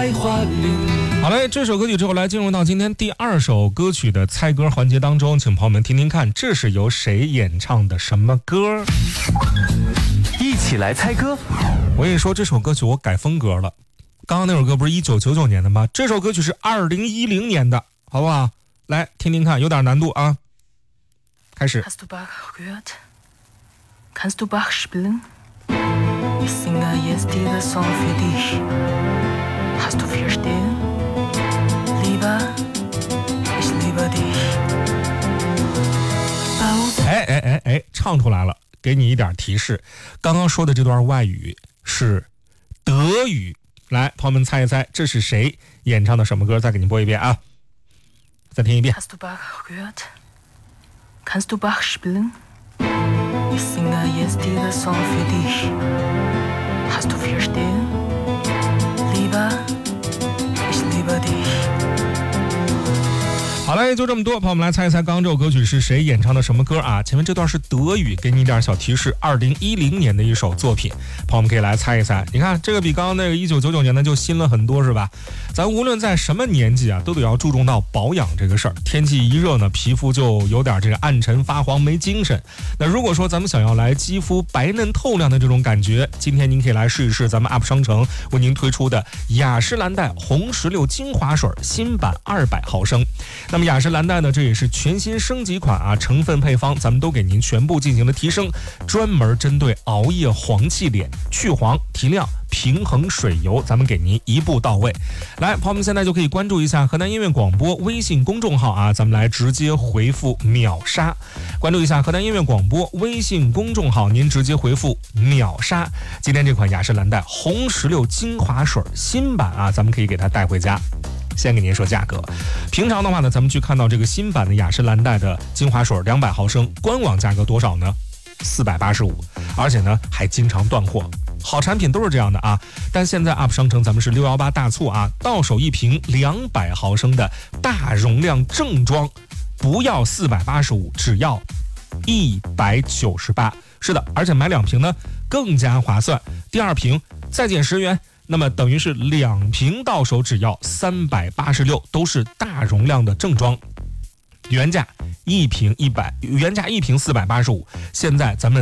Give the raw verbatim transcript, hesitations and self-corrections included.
在花林。 好嘞，这首歌曲之后来进入到今天第二首歌曲的猜歌环节当中，请朋友们听听看，这是由谁演唱的什么歌？ 一起来猜歌。 我跟你说，这首歌曲我改风格了。刚刚那首歌不是一九九九年的吗？这首歌曲是二零一零年的，好不好？来听听看，有点难度啊。开始。 Hast du Bach gehört? Kannst du Bach spielen? Ich singe jetzt diesen Song für dich. Hast du verstehen? Lieber, ich liebe dich. 哎哎哎哎，唱出来了，给你一点提示。刚刚说的这段外语是德语。来，朋友们猜一猜，这是谁演唱的什么歌？再给您播一遍啊，再听一遍。 Hast du Bach gehört? Kannst du Bach spielen? Ich singe jetzt diesen Song für dich. Hast du verstehen? Lieber, ich liebe dich. 好了，就这么多，朋友们来猜一猜，刚刚这首歌曲是谁演唱的什么歌啊？前面这段是德语，给你一点小提示，二零一零年的一首作品，朋友们可以来猜一猜。你看这个比刚刚那个一九九九年的就新了很多，是吧？咱无论在什么年纪啊，都得要注重到保养这个事儿。天气一热呢，皮肤就有点这个暗沉发黄，没精神。那如果说咱们想要来肌肤白嫩透亮的这种感觉，今天您可以来试一试咱们 U P 商城为您推出的雅诗兰黛红石榴精华水新版二百毫升。那么雅诗兰黛呢，这也是全新升级款啊，成分配方咱们都给您全部进行了提升，专门针对熬夜黄气脸去黄提亮平衡水油，咱们给您一步到位。来，朋友们现在就可以关注一下河南音乐广播微信公众号啊，咱们来直接回复秒杀，关注一下河南音乐广播微信公众号，您直接回复秒杀。今天这款雅诗兰黛红石榴精华水新版啊，咱们可以给它带回家。先给您说价格，平常的话呢，咱们去看到这个新版的雅诗兰黛的精华水两百毫升，官网价格多少呢？四百八十五，而且呢还经常断货。好产品都是这样的啊，但现在 U P 商城咱们是六一八大促啊，到手一瓶两百毫升的大容量正装，不要四百八十五，只要一百九十八。是的，而且买两瓶呢更加划算，第二瓶再减十元。那么等于是两瓶到手只要三百八十六，都是大容量的正装，原价一瓶一百，原价一瓶四百八十五，现在咱们